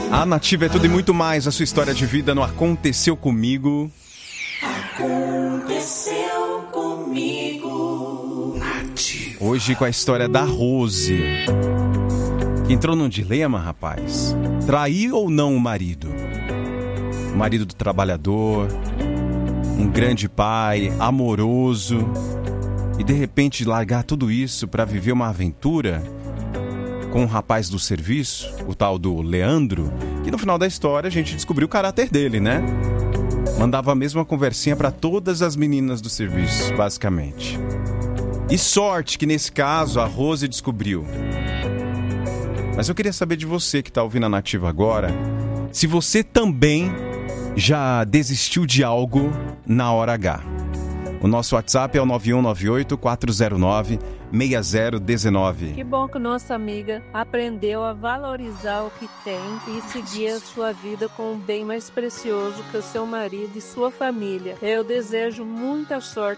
A Nativa é tudo e muito mais. A sua história de vida no Aconteceu Comigo. Aconteceu comigo. Nativa. Hoje com a história da Rose, que entrou num dilema, rapaz. Trair ou não o marido? O marido do trabalhador, um grande pai, amoroso, e de repente largar tudo isso para viver uma aventura com um rapaz do serviço, o tal do Leandro, que no final da história a gente descobriu o caráter dele, né? Mandava a mesma conversinha para todas as meninas do serviço, basicamente. E sorte que nesse caso a Rose descobriu. Mas eu queria saber de você que tá ouvindo a Nativa agora, se você também já desistiu de algo na hora H. O nosso WhatsApp é o 9198-409-6019. Que bom que nossa amiga aprendeu a valorizar o que tem e seguir a sua vida com um bem mais precioso que o seu marido e sua família. Eu desejo muita sorte